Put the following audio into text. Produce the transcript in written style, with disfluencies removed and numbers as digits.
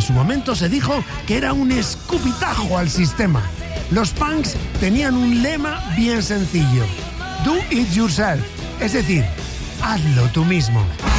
su momento se dijo que era un escupitajo al sistema. Los punks tenían un lema bien sencillo: Do it yourself, es decir, hazlo tú mismo.